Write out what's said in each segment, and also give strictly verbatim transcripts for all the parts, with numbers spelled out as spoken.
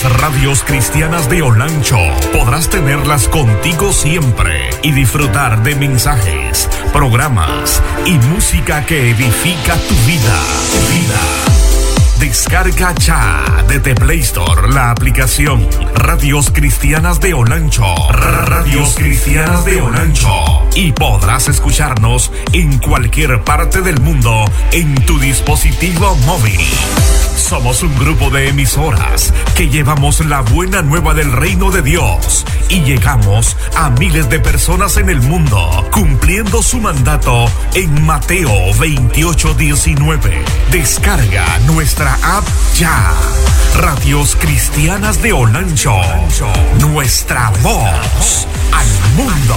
las radios cristianas de Olancho podrás tenerlas contigo siempre y disfrutar de mensajes, programas y música que edifica tu vida. Vida. Descarga ya desde Play Store la aplicación Radios Cristianas de Olancho. Radios Cristianas de Olancho. Y podrás escucharnos en cualquier parte del mundo en tu dispositivo móvil. Somos un grupo de emisoras que llevamos la buena nueva del reino de Dios y llegamos a miles de personas en el mundo, cumpliendo su mandato en Mateo veintiocho diecinueve. Descarga nuestra app ya. Radios Cristianas de Olancho. Nuestra voz al mundo.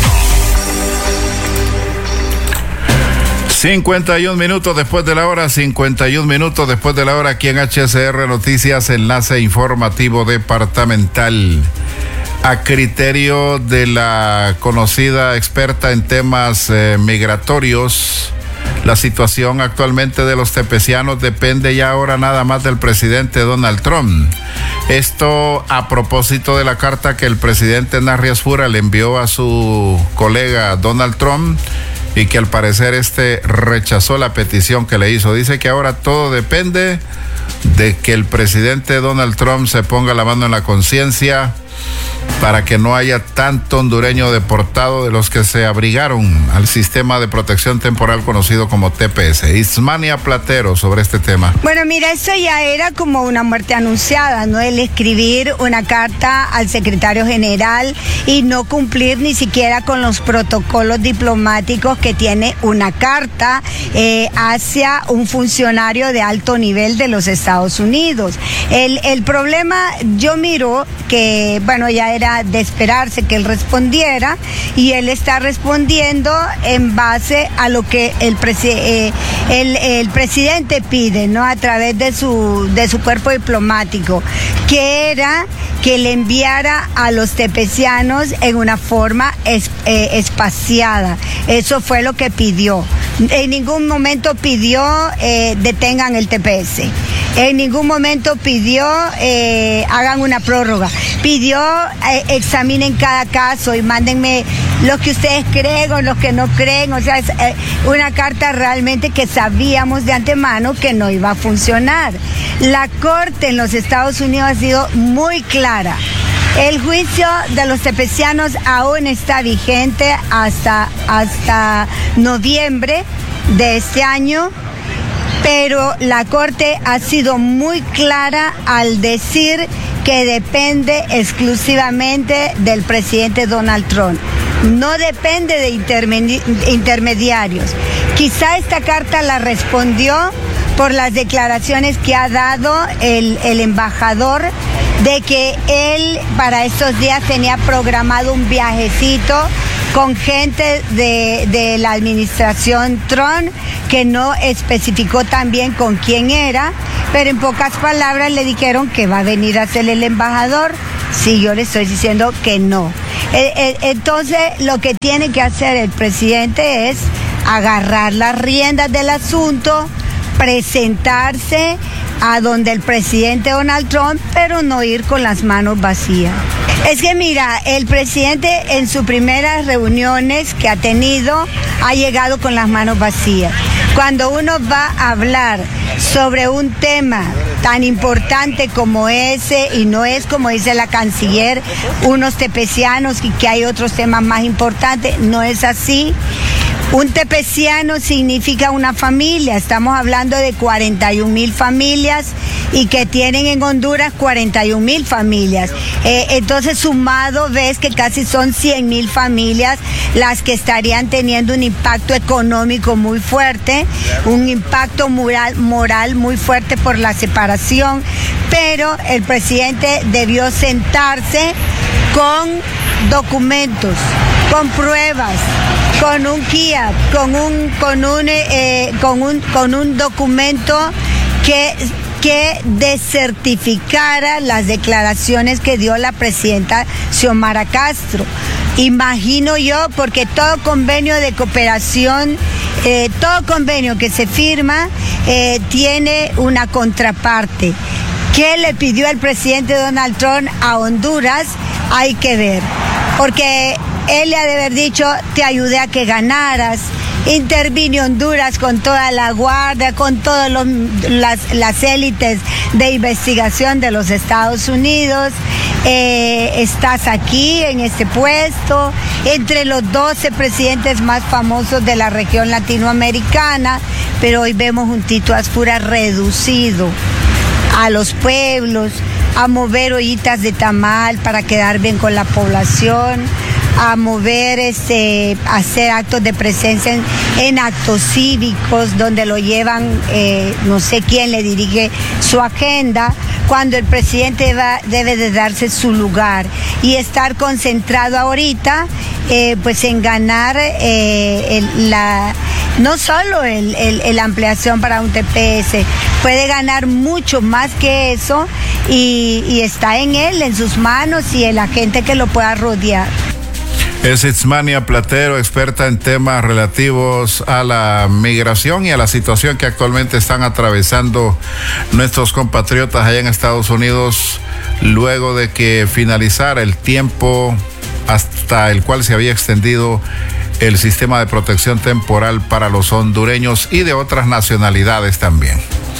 cincuenta y un minutos después de la hora, cincuenta y un minutos después de la hora, aquí en H C R Noticias, enlace informativo departamental. A criterio de la conocida experta en temas eh, migratorios, la situación actualmente de los tepecianos depende ya ahora nada más del presidente Donald Trump. Esto a propósito de la carta que el presidente Narri Asfura le envió a su colega Donald Trump, y que al parecer este rechazó la petición que le hizo. Dice que ahora todo depende de que el presidente Donald Trump se ponga la mano en la conciencia para que no haya tanto hondureño deportado de los que se abrigaron al sistema de protección temporal conocido como T P S. Ismania Platero sobre este tema. Bueno, mira, eso ya era como una muerte anunciada, ¿no? El escribir una carta al secretario general y no cumplir ni siquiera con los protocolos diplomáticos que tiene una carta eh, hacia un funcionario de alto nivel de los Estados Unidos. El, el problema, yo miro que, bueno, ya era de esperarse que él respondiera, y él está respondiendo en base a lo que el, presi eh, el, el presidente pide, ¿no? A través de su, de su cuerpo diplomático, que era que le enviara a los tepecianos en una forma es, eh, espaciada. Eso fue lo que pidió. En ningún momento pidió eh, detengan el T P S. En ningún momento pidió eh, hagan una prórroga. Pidió eh, examinen cada caso y mándenme los que ustedes creen o los que no creen. O sea, es eh, una carta realmente que sabíamos de antemano que no iba a funcionar. La Corte en los Estados Unidos ha sido muy clara. El juicio de los tepecianos aún está vigente hasta, hasta noviembre de este año, pero la Corte ha sido muy clara al decir que depende exclusivamente del presidente Donald Trump. No depende de intermedi- intermediarios. Quizá esta carta la respondió por las declaraciones que ha dado el, el embajador de que él para estos días tenía programado un viajecito con gente de, de la administración Trump, que no especificó también con quién era, pero en pocas palabras le dijeron que va a venir a ser el embajador. Sí, yo le estoy diciendo que no. Entonces, lo que tiene que hacer el presidente es agarrar las riendas del asunto, presentarse a donde el presidente Donald Trump, pero no ir con las manos vacías. Es que mira, el presidente en sus primeras reuniones que ha tenido ha llegado con las manos vacías. Cuando uno va a hablar sobre un tema tan importante como ese, y no es como dice la canciller, unos tepecianos y que hay otros temas más importantes, no es así. Un tepeciano significa una familia, estamos hablando de cuarenta y un mil familias y que tienen en Honduras cuarenta y un mil familias. Eh, entonces sumado ves que casi son cien mil familias las que estarían teniendo un impacto económico muy fuerte, un impacto moral, moral muy fuerte por la separación, pero el presidente debió sentarse con documentos, con pruebas, con un guía, con un, con un, eh, con un, con un documento que, que desertificara las declaraciones que dio la presidenta Xiomara Castro. Imagino yo, porque todo convenio de cooperación, eh, todo convenio que se firma eh, tiene una contraparte. ¿Qué le pidió el presidente Donald Trump a Honduras? Hay que ver, porque él le ha de haber dicho, te ayudé a que ganaras. Intervino Honduras con toda la guardia, con todas las, las élites de investigación de los Estados Unidos. Eh, estás aquí en este puesto, entre los doce presidentes más famosos de la región latinoamericana, pero hoy vemos un Tito Asfura reducido a los pueblos, a mover ollitas de tamal para quedar bien con la población, a mover, este, a hacer actos de presencia en, en actos cívicos donde lo llevan, eh, no sé quién le dirige su agenda, cuando el presidente va, debe de darse su lugar y estar concentrado ahorita, eh, pues en ganar eh, el, la... No solo el, el, el ampliación para un T P S, puede ganar mucho más que eso y, y está en él, en sus manos y en la gente que lo pueda rodear. Es Itzmania Platero, experta en temas relativos a la migración y a la situación que actualmente están atravesando nuestros compatriotas allá en Estados Unidos, luego de que finalizara el tiempo hasta el cual se había extendido el sistema de protección temporal para los hondureños y de otras nacionalidades también.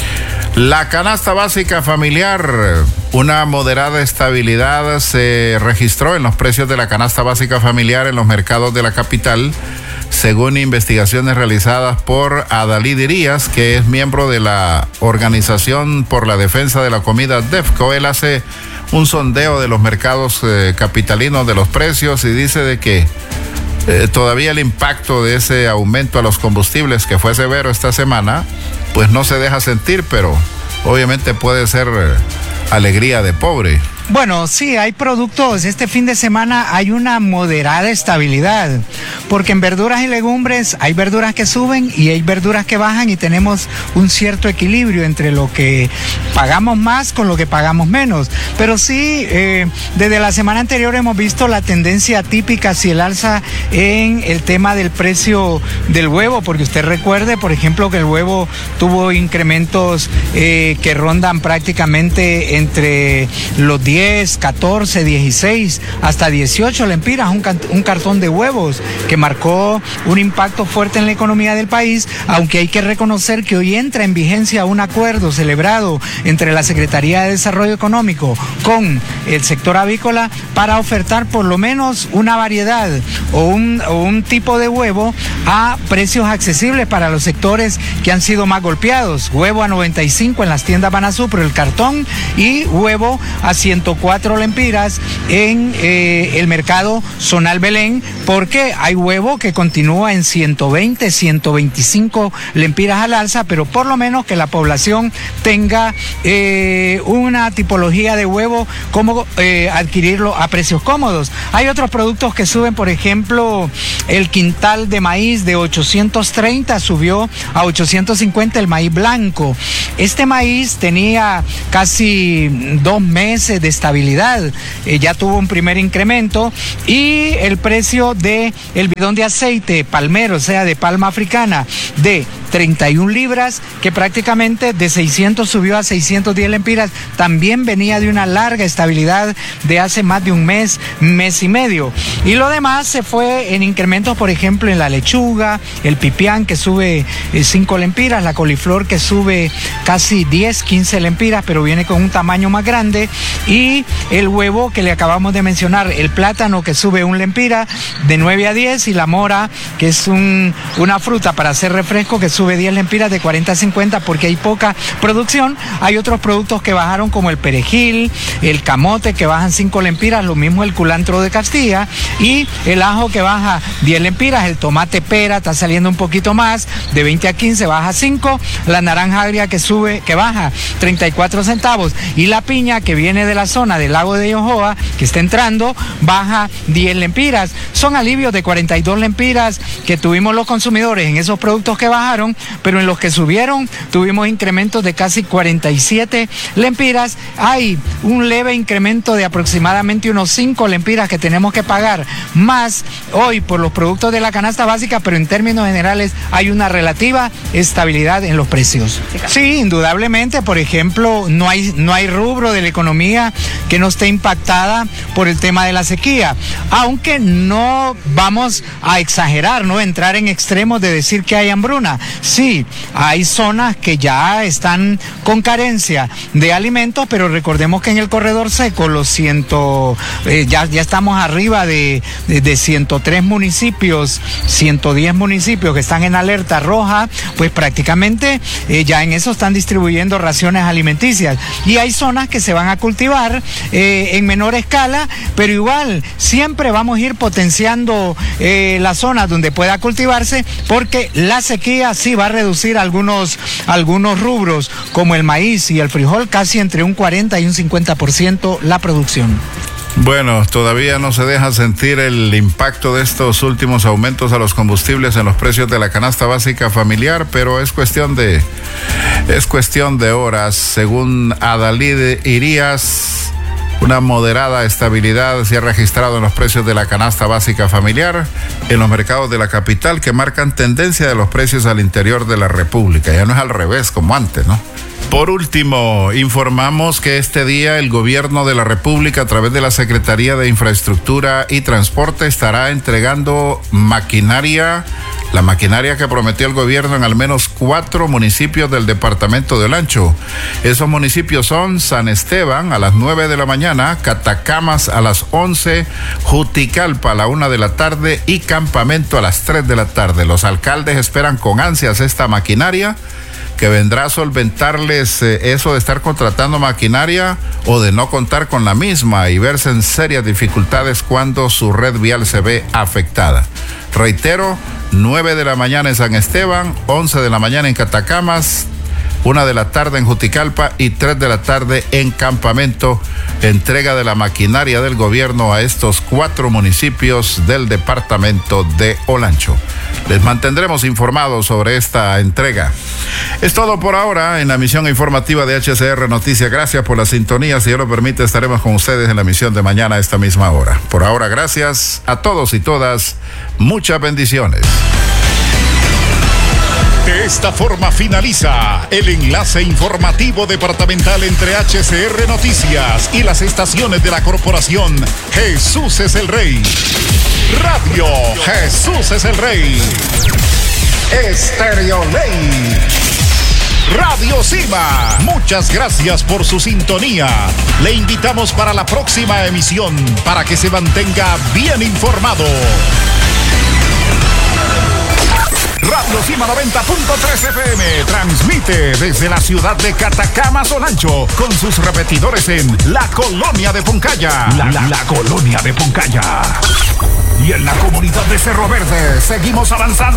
La canasta básica familiar, una moderada estabilidad se registró en los precios de la canasta básica familiar en los mercados de la capital, según investigaciones realizadas por Adalí Dirías, que es miembro de la Organización por la Defensa de la Comida DEFCO. Él hace un sondeo de los mercados eh, capitalinos de los precios y dice de que eh, todavía el impacto de ese aumento a los combustibles, que fue severo esta semana, pues no se deja sentir, pero obviamente puede ser eh, alegría de pobre. Bueno, sí, hay productos. Este fin de semana hay una moderada estabilidad, porque en verduras y legumbres hay verduras que suben y hay verduras que bajan y tenemos un cierto equilibrio entre lo que pagamos más con lo que pagamos menos. Pero sí, eh, desde la semana anterior hemos visto la tendencia típica hacia el alza en el tema del precio del huevo, porque usted recuerde, por ejemplo, que el huevo tuvo incrementos eh, que rondan prácticamente entre los diez, catorce, dieciséis, hasta dieciocho lempiras, un, un cartón de huevos, que marcó un impacto fuerte en la economía del país, aunque hay que reconocer que hoy entra en vigencia un acuerdo celebrado entre la Secretaría de Desarrollo Económico con el sector avícola para ofertar por lo menos una variedad o un, o un tipo de huevo a precios accesibles para los sectores que han sido más golpeados. Huevo a noventa y cinco en las tiendas Banasupro, el cartón, y huevo a ciento cuatro lempiras en eh, el mercado Zonal Belén, porque hay huevo que continúa en ciento veinte, ciento veinticinco lempiras al alza, pero por lo menos que la población tenga eh, una tipología de huevo como eh, adquirirlo a precios cómodos. Hay otros productos que suben, por ejemplo, el quintal de maíz de ochocientos treinta subió a ochocientos cincuenta el maíz blanco. Este maíz tenía casi dos meses de estabilidad, eh, ya tuvo un primer incremento, y el precio de el bidón de aceite palmero, o sea, de palma africana, de treinta y una libras, que prácticamente de seiscientos subió a seiscientos diez lempiras, también venía de una larga estabilidad de hace más de un mes, mes y medio. Y lo demás se fue en incrementos, por ejemplo, en la lechuga, el pipián, que sube cinco lempiras, la coliflor, que sube casi diez, quince lempiras, pero viene con un tamaño más grande, y el huevo que le acabamos de mencionar, el plátano, que sube un lempira de nueve a diez, y la mora, que es un, una fruta para hacer refresco, que sube diez lempiras de cuarenta a cincuenta, porque hay poca producción. Hay otros productos que bajaron, como el perejil, el camote, que bajan cinco lempiras, lo mismo el culantro de Castilla, y el ajo, que baja diez lempiras, el tomate pera está saliendo un poquito más, de veinte a quince, baja cinco, la naranja agria, que sube, que baja treinta y cuatro centavos, y la piña, que viene de la la zona del lago de Yohoa, que está entrando, baja diez lempiras. Son alivios de cuarenta y dos lempiras que tuvimos los consumidores en esos productos que bajaron, pero en los que subieron tuvimos incrementos de casi cuarenta y siete lempiras. Hay un leve incremento de aproximadamente unos cinco lempiras que tenemos que pagar más hoy por los productos de la canasta básica, pero en términos generales hay una relativa estabilidad en los precios. Sí, indudablemente, por ejemplo, no hay, no hay rubro de la economía que no esté impactada por el tema de la sequía, aunque no vamos a exagerar, no entrar en extremos de decir que hay hambruna. Sí, hay zonas que ya están con carencia de alimentos, pero recordemos que en el corredor seco los ciento, eh, ya, ya estamos arriba de, de, de ciento tres municipios, ciento diez municipios que están en alerta roja, pues prácticamente eh, ya en eso están distribuyendo raciones alimenticias, y hay zonas que se van a cultivar eh, en menor escala, pero igual siempre vamos a ir potenciando eh, las zonas donde pueda cultivarse, porque la sequía sí va a reducir algunos, algunos rubros como el maíz y el frijol casi entre un cuarenta y un cincuenta por ciento la producción. Bueno, todavía no se deja sentir el impacto de estos últimos aumentos a los combustibles en los precios de la canasta básica familiar, pero es cuestión de es cuestión de horas. Según Adalid Irías, una moderada estabilidad se ha registrado en los precios de la canasta básica familiar en los mercados de la capital, que marcan tendencia de los precios al interior de la República. Ya no es al revés como antes, ¿no? Por último, informamos que este día el gobierno de la República, a través de la Secretaría de Infraestructura y Transporte, estará entregando maquinaria, la maquinaria que prometió el gobierno en al menos cuatro municipios del departamento de Olancho. Esos municipios son San Esteban a las nueve de la mañana, Catacamas a las once, Juticalpa a la una de la tarde y Campamento a las tres de la tarde. Los alcaldes esperan con ansias esta maquinaria, que vendrá a solventarles eh, eso de estar contratando maquinaria o de no contar con la misma y verse en serias dificultades cuando su red vial se ve afectada. Reitero, nueve de la mañana en San Esteban, once de la mañana en Catacamas, una de la tarde en Juticalpa y tres de la tarde en Campamento. Entrega de la maquinaria del gobierno a estos cuatro municipios del departamento de Olancho. Les mantendremos informados sobre esta entrega. Es todo por ahora en la emisión informativa de H C R Noticias. Gracias por la sintonía. Si Dios lo permite, estaremos con ustedes en la emisión de mañana a esta misma hora. Por ahora, gracias a todos y todas. Muchas bendiciones. De esta forma finaliza el enlace informativo departamental entre H C R Noticias y las estaciones de la corporación Jesús es el Rey. Radio Jesús es el Rey. Estéreo Ley. Radio Cima. Muchas gracias por su sintonía. Le invitamos para la próxima emisión para que se mantenga bien informado. Radio Cima noventa punto tres F M transmite desde la ciudad de Catacamas, Olancho, con sus repetidores en la colonia de Puncaya. La, la, la colonia de Puncaya. Y en la comunidad de Cerro Verde seguimos avanzando.